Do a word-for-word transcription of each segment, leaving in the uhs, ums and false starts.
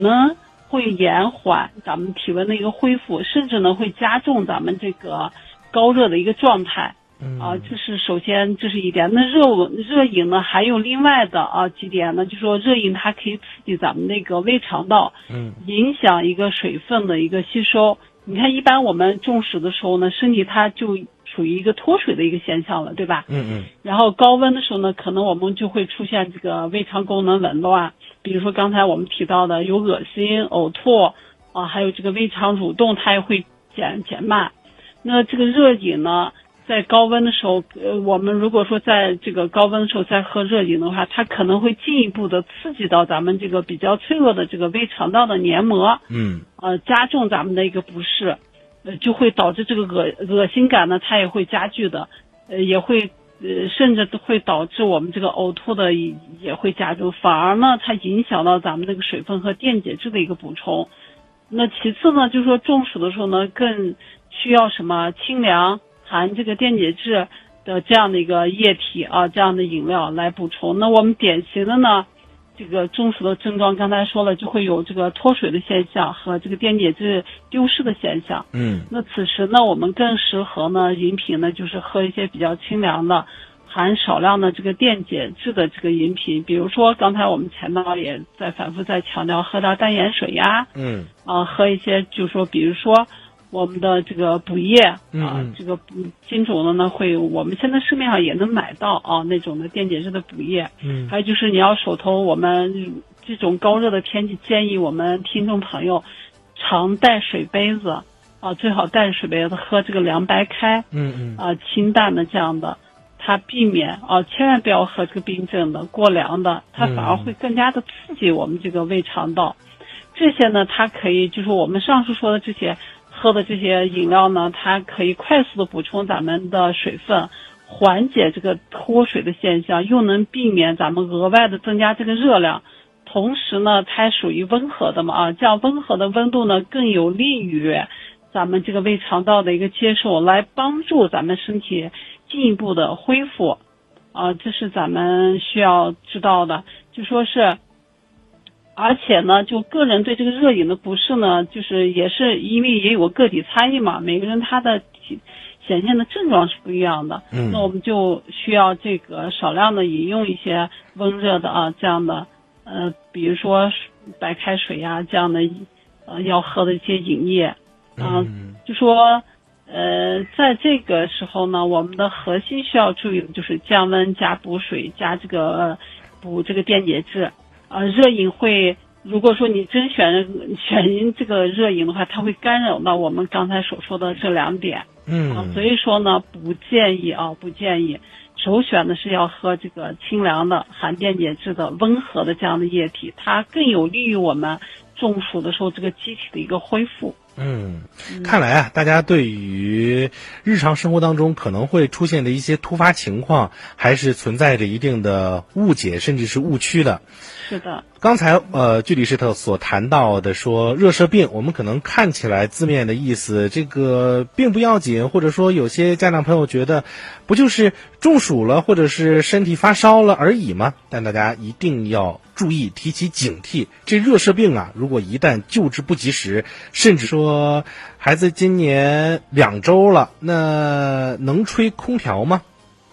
能会延缓咱们体温的一个恢复，甚至呢会加重咱们这个高热的一个状态。啊，这是首先这是一点。那热热饮呢，还有另外的啊几点呢，就说热饮它可以刺激咱们那个胃肠道，嗯，影响一个水分的一个吸收。你看，一般我们中暑的时候呢，身体它就处于一个脱水的一个现象了，对吧？嗯嗯。然后高温的时候呢，可能我们就会出现这个胃肠功能紊乱，比如说刚才我们提到的有恶心、呕吐啊，还有这个胃肠蠕动，它也会减减慢。那这个热饮呢，在高温的时候，呃，我们如果说在这个高温的时候再喝热饮的话，它可能会进一步的刺激到咱们这个比较脆弱的这个胃肠道的黏膜，嗯，呃，加重咱们的一个不适，呃，就会导致这个恶恶心感呢，它也会加剧的，呃，也会呃，甚至会导致我们这个呕吐的也也会加重，反而呢，它影响到咱们这个水分和电解质的一个补充。那其次呢，就是说中暑的时候呢，更需要什么清凉含这个电解质的这样的一个液体啊，这样的饮料来补充。那我们典型的呢，这个中暑的症状，刚才说了，就会有这个脱水的现象和这个电解质丢失的现象。嗯，那此时呢，我们更适合呢饮品呢，就是喝一些比较清凉的，含少量的这个电解质的这个饮品，比如说刚才我们前面也在反复在强调，喝点淡盐水呀，嗯，啊，喝一些就是说，比如说我们的这个补液啊，嗯、这个金种的呢会，我们现在市面上也能买到啊那种的电解质的补液。嗯，还有就是你要手头，我们这种高热的天气，建议我们听众朋友常带水杯子啊，最好带着水杯子喝这个凉白开。嗯嗯，啊，清淡的这样的。它避免啊，千万不要喝这个冰镇的、过凉的，它反而会更加的刺激我们这个胃肠道。这些呢，它可以就是我们上述说的这些喝的这些饮料呢，它可以快速的补充咱们的水分，缓解这个脱水的现象，又能避免咱们额外的增加这个热量。同时呢，它属于温和的嘛啊，这样温和的温度呢，更有利于咱们这个胃肠道的一个接受，来帮助咱们身体进一步的恢复，啊，这是咱们需要知道的。就说是，而且呢，就个人对这个热饮的不适呢，就是也是因为也有个体差异嘛，每个人他的体显现的症状是不一样的。嗯，那我们就需要这个少量的饮用一些温热的啊这样的，呃，比如说白开水呀、啊、这样的，呃，要喝的一些饮液，啊，嗯、就说。呃，在这个时候呢，我们的核心需要注意的就是降温加补水加这个、呃、补这个电解质。呃，热饮会，如果说你真选选这个热饮的话，它会干扰到我们刚才所说的这两点。嗯、啊，所以说呢，不建议啊，不建议。首选的是要喝这个清凉的、含电解质的、温和的这样的液体，它更有利于我们中暑的时候这个机体的一个恢复。 嗯，看来啊，大家对于日常生活当中可能会出现的一些突发情况，还是存在着一定的误解，甚至是误区的。 是的。 刚才呃，居理士特所谈到的说热射病，我们可能看起来字面的意思，这个并不要紧，或者说有些家长朋友觉得，不就是中暑了，或者是身体发烧了而已吗？但大家一定要注意，提起警惕。这热射病啊，如果一旦救治不及时，甚至说孩子今年两周了，那能吹空调吗？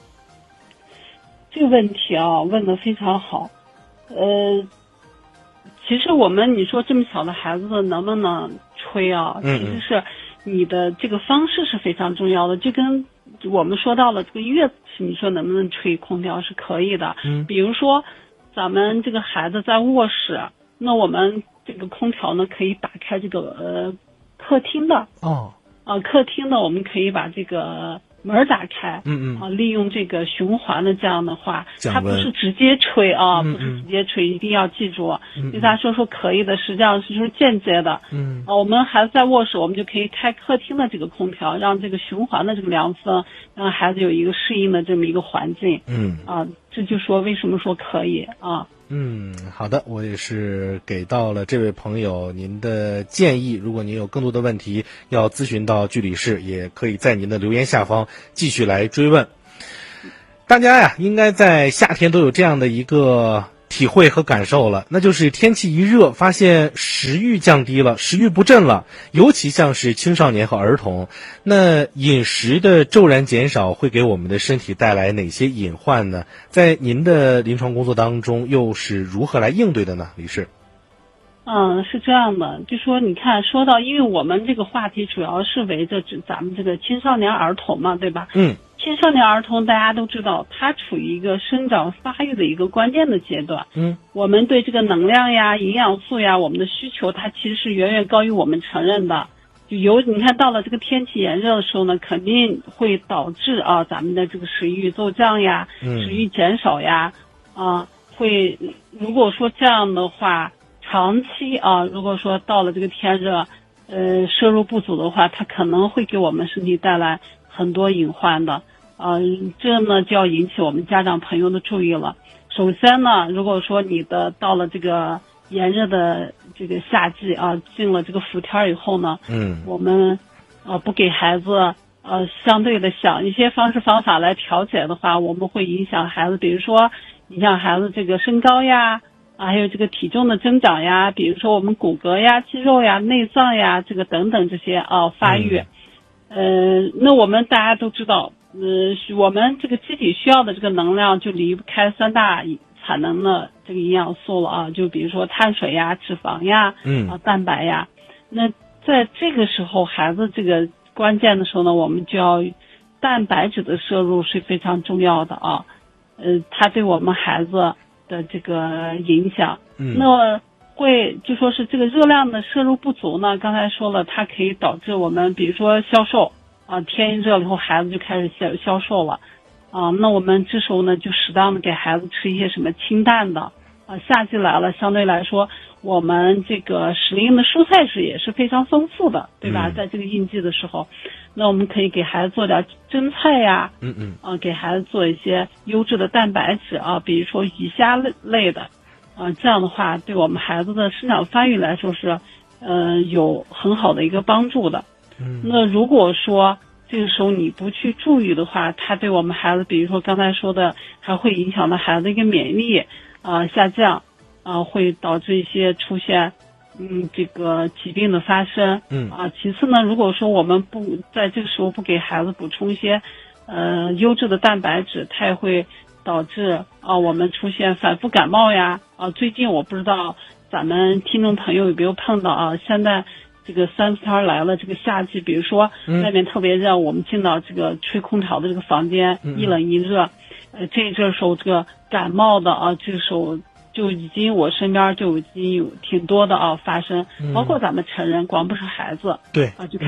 这个问题啊，问得非常好。呃，其实我们你说这么小的孩子能不能吹啊？其实是你的这个方式是非常重要的，就跟我们说到了这个月子期，你说能不能吹空调是可以的。嗯，比如说咱们这个孩子在卧室，那我们这个空调呢可以打开这个呃客厅的哦，啊、呃、客厅的我们可以把这个门打开，嗯嗯，啊，利用这个循环的这样的话，它不是直接吹啊，嗯嗯不是直接吹，一定要记住。嗯，对他说说可以的，实际上是就是间接的。嗯，啊，我们孩子在卧室，我们就可以开客厅的这个空调，让这个循环的这个凉风，让孩子有一个适应的这么一个环境。嗯，啊，这就说为什么说可以啊。 嗯，好的，我也是给到了这位朋友您的建议。如果您有更多的问题要咨询到居理士，也可以在您的留言下方继续来追问。大家呀，应该在夏天都有这样的一个体会和感受了，那就是天气一热，发现食欲降低了，食欲不振了，尤其像是青少年和儿童，那饮食的骤然减少会给我们的身体带来哪些隐患呢？在您的临床工作当中又是如何来应对的呢？李士？ 嗯，是这样的，就说你看，说到，因为我们这个话题主要是围着咱们这个青少年儿童嘛，对吧？ 嗯。 青少年儿童大家都知道，他处于一个生长发育的一个关键的阶段。 嗯， 我们对这个能量呀、营养素呀，我们的需求，它其实是远远高于我们承认的。就有你看到了这个天气炎热的时候呢，肯定会导致啊咱们的这个食欲骤降呀， 嗯、 食欲减少呀，啊会如果说这样的话，长期啊，如果说到了这个天热，呃摄入不足的话，它可能会给我们身体带来很多隐患的，呃，这呢就要引起我们家长朋友的注意了。首先呢，如果说你的到了这个炎热的这个夏季啊，进了这个伏天以后呢， 嗯， 我们呃不给孩子呃相对的想一些方式方法来调节的话，我们会影响孩子，比如说影响孩子这个身高呀。啊，还有这个体重的增长呀，比如说我们骨骼呀、肌肉呀、内脏呀，这个等等这些啊发育。嗯、呃，那我们大家都知道，呃，我们这个机体需要的这个能量就离不开三大产能的这个营养素了啊，就比如说碳水呀、脂肪呀， 嗯， 啊蛋白呀。那在这个时候，孩子这个关键的时候呢，我们就要蛋白质的摄入是非常重要的啊，呃，它对我们孩子的这个影响， 嗯， 那会就说是这个热量的摄入不足呢，刚才说了，它可以导致我们比如说消瘦啊，天一热了以后孩子就开始消消瘦了啊，那我们这时候呢就适当的给孩子吃一些什么清淡的啊，夏季来了，相对来说我们这个时令的蔬菜质也是非常丰富的，对吧？ 嗯、 在这个应季的时候，那我们可以给孩子做点蒸菜呀， 嗯嗯， 啊，给孩子做一些优质的蛋白质啊，比如说鱼虾类类的，啊，这样的话对我们孩子的生长发育来说是，呃，有很好的一个帮助的。 嗯， 那如果说这个时候你不去注意的话，它对我们孩子，比如说刚才说的，还会影响到孩子的一个免疫力啊、呃、下降啊、呃，会导致一些出现。嗯，这个疾病的发生， 嗯啊，其次呢，如果说我们不在这个时候不给孩子补充一些，呃，优质的蛋白质，它也会导致啊我们出现反复感冒呀，啊，最近我不知道咱们听众朋友有没有碰到啊，现在这个三伏天来了，这个夏季，比如说外面特别热，嗯、我们进到这个吹空调的这个房间， 嗯、 一冷一热，呃，这这时候这个感冒的啊，这个时候。就已经我身边就已经有挺多的啊发生，包括咱们成人，光不是孩子， 对啊就。